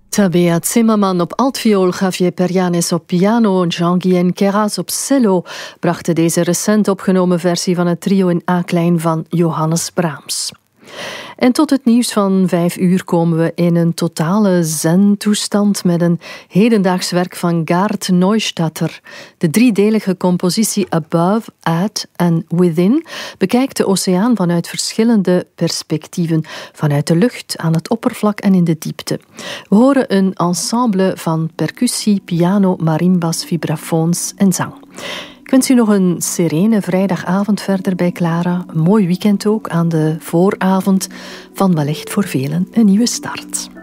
Tabea Zimmerman op altviool, Javier Perjanes op piano, Jean-Guyen Queyras op cello brachten deze recent opgenomen versie van het trio in A-klein van Johannes Brahms. En tot het nieuws van 5 uur komen we in een totale zen-toestand met een hedendaags werk van Gard Neustadter. De 3-delige compositie Above, At en Within bekijkt de oceaan vanuit verschillende perspectieven, vanuit de lucht, aan het oppervlak en in de diepte. We horen een ensemble van percussie, piano, marimbas, vibrafoons en zang. Ik wens u nog een serene vrijdagavond verder bij Clara. Een mooi weekend ook aan de vooravond van wellicht voor velen een nieuwe start.